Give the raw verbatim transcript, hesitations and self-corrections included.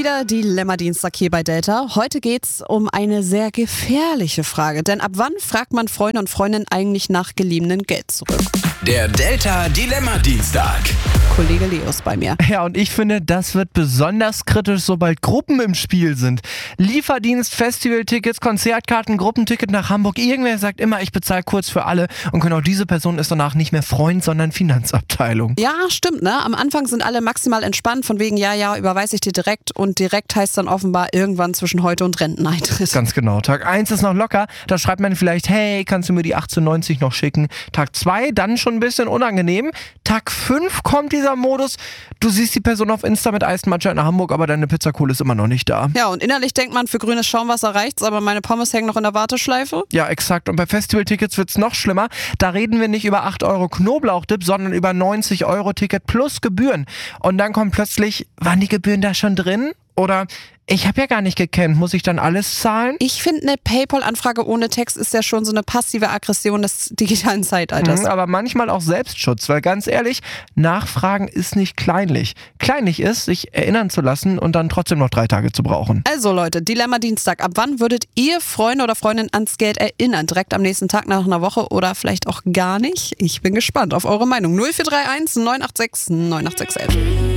wieder Dilemma-Dienstag hier bei Delta. Heute geht's um eine sehr gefährliche Frage. Denn ab wann fragt man Freunde und Freundinnen eigentlich nach geliehenem Geld zurück? Der Delta Dilemma-Dienstag. Kollege Leo ist bei mir. Ja, und ich finde, das wird besonders kritisch, sobald Gruppen im Spiel sind. Lieferdienst, Festivaltickets, Konzertkarten, Gruppenticket nach Hamburg. Irgendwer sagt immer, ich bezahle kurz für alle. Und genau diese Person ist danach nicht mehr Freund, sondern Finanzabteilung. Ja, stimmt, ne? Am Anfang sind alle maximal entspannt, von wegen, ja, ja, überweise ich dir direkt. Und direkt heißt dann offenbar irgendwann zwischen heute und Renteneintritt. Ganz genau. Tag eins ist noch locker. Da schreibt man vielleicht, hey, kannst du mir die achtzehnhundertneunzig noch schicken? Tag zwei, dann schon ein bisschen unangenehm. Tag fünf kommt dieser Modus. Du siehst die Person auf Insta mit Eismatcha in Hamburg, aber deine Pizzakohle ist immer noch nicht da. Ja, und innerlich denkt man, für grünes Schaumwasser reicht's, aber meine Pommes hängen noch in der Warteschleife. Ja, exakt. Und bei Festivaltickets wird's noch schlimmer. Da reden wir nicht über acht Euro Knoblauchdip, sondern über neunzig Euro Ticket plus Gebühren. Und dann kommt plötzlich, waren die Gebühren da schon drin? Oder ich habe ja gar nicht gekannt, muss ich dann alles zahlen? Ich finde, eine PayPal-Anfrage ohne Text ist ja schon so eine passive Aggression des digitalen Zeitalters. Mhm, aber manchmal auch Selbstschutz, weil ganz ehrlich, Nachfragen ist nicht kleinlich. Kleinlich ist, sich erinnern zu lassen und dann trotzdem noch drei Tage zu brauchen. Also Leute, Dilemma Dienstag. Ab wann würdet ihr Freunde oder Freundinnen ans Geld erinnern? Direkt am nächsten Tag nach einer Woche oder vielleicht auch gar nicht? Ich bin gespannt auf eure Meinung. null vier drei eins neun acht sechs neun acht sechs elf.